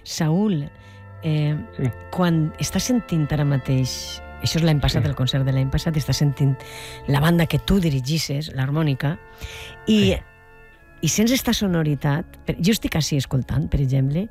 Saúl, quan estàs sentint ara mateix, això és l'any passat, el concert de l'any passat, estàs sentint la banda que tu dirigisses, l'harmònica, i sents esta sonoritat. Jo estic així escoltant, per exemple,